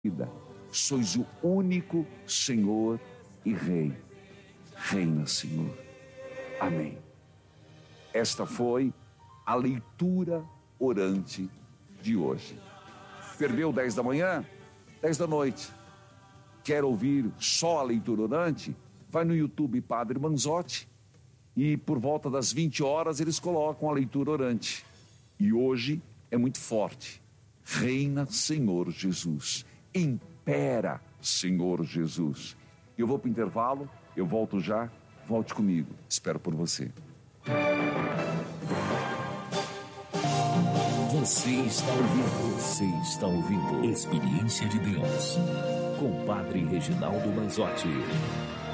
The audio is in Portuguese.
vida. Sois o único Senhor e Rei. Reina, Senhor. Amém. Esta foi a leitura orante de hoje. Perdeu 10 da manhã? 10 da noite. Quer ouvir só a leitura orante? Vai no YouTube Padre Manzotti e por volta das 20 horas eles colocam a leitura orante. E hoje é muito forte. Reina, Senhor Jesus. Impera, Senhor Jesus. Eu vou para o intervalo, eu volto já. Volte comigo, espero por você. Você está ouvindo Experiência de Deus com Padre Reginaldo Manzotti.